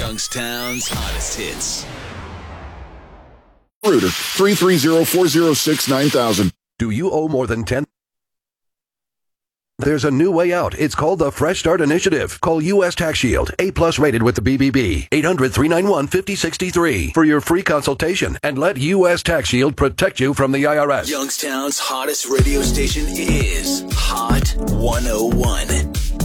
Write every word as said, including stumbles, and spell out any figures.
Youngstown's hottest hits. Rooter, three three zero, four zero six, nine thousand. Do you owe more than ten? There's a new way out. It's called the Fresh Start Initiative. Call U S Tax Shield, A plus rated with the B B B. eight hundred, three nine one, five oh six three for your free consultation and let U S Tax Shield protect you from the I R S. Youngstown's hottest radio station is Hot one oh one.